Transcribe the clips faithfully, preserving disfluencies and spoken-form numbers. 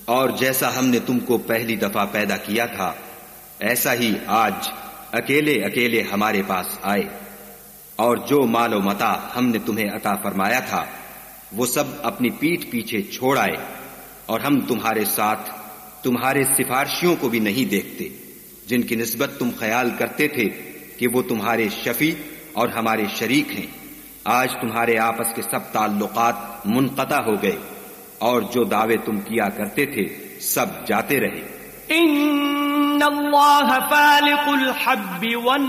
اور جیسا ہم نے تم کو پہلی دفعہ پیدا کیا تھا ایسا ہی آج اکیلے اکیلے ہمارے پاس آئے، اور جو مال و متاع ہم نے تمہیں عطا فرمایا تھا وہ سب اپنی پیٹھ پیچھے چھوڑ آئے، اور ہم تمہارے ساتھ تمہارے سفارشیوں کو بھی نہیں دیکھتے جن کی نسبت تم خیال کرتے تھے کہ وہ تمہارے شفیع اور ہمارے شریک ہیں۔ آج تمہارے آپس کے سب تعلقات منقطع ہو گئے، اور جو دعوے تم کیا کرتے تھے سب جاتے رہے۔ ان اللہ فالق الحب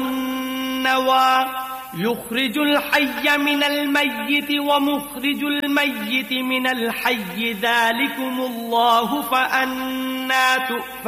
والنوى يخرج الحي من الميت ومخرج الميت من الحي ذلكم الله فأنا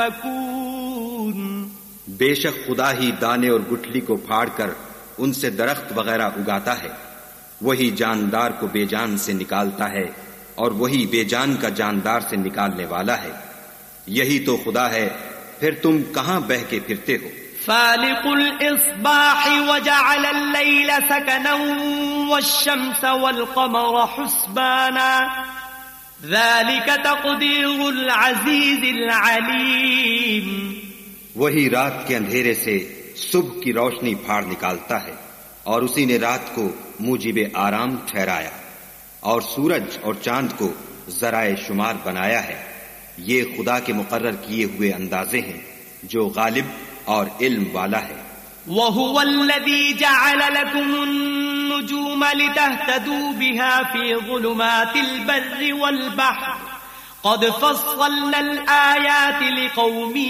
تؤفكون۔ بے شک خدا ہی دانے اور گٹھلی کو پھاڑ کر ان سے درخت وغیرہ اگاتا ہے، وہی جاندار کو بے جان سے نکالتا ہے اور وہی بے جان کا جاندار سے نکالنے والا ہے، یہی تو خدا ہے، پھر تم کہاں بہہ کے پھرتے ہو۔ فالق الإصباح وجعل الليل سكنا والشمس والقمر حسبانا ذلك تقدير العزيز العليم۔ وہی رات کے اندھیرے سے صبح کی روشنی پھاڑ نکالتا ہے، اور اسی نے رات کو موجب آرام ٹھہرایا، اور سورج اور چاند کو ذرائع شمار بنایا ہے۔ یہ خدا کے مقرر کیے ہوئے اندازے ہیں جو غالب اور علم والا ہے۔ وَهُوَ الَّذِي جَعَلَ لَكُمُ النُّجُومَ لِتَهْتَدُوا بِهَا فِي ظُلُمَاتِ الْبَرِّ وَالْبَحْرِ قَدْ فَصَّلْنَا الْآيَاتِ لِقَوْمٍ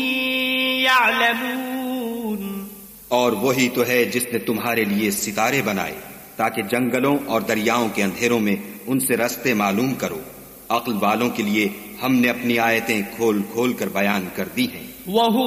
يَعْلَمُونَ۔ اور وہی تو ہے جس نے تمہارے لیے ستارے بنائے تاکہ جنگلوں اور دریاؤں کے اندھیروں میں ان سے رستے معلوم کرو۔ عقل والوں کے لیے ہم نے اپنی آیتیں کھول کھول کر بیان کر دی ہیں۔ وَهُوَ